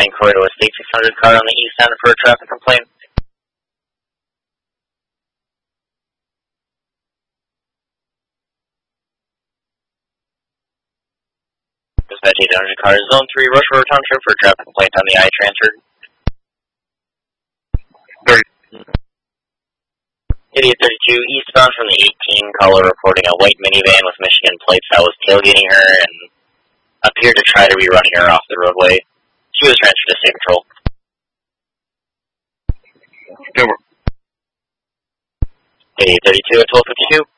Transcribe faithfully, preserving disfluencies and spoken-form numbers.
inquiry to a state six hundred car on the east end for a traffic complaint. Dispatch eight hundred car, zone three, Rush River Township for a traffic complaint on the I transfer. Idiot thirty-two, eastbound from the eighteen, caller reporting a white minivan with Michigan plates that was tailgating her and appeared to try to be running her off the roadway. She was transferred to state patrol. Over. Idiot thirty-two at twelve fifty-two.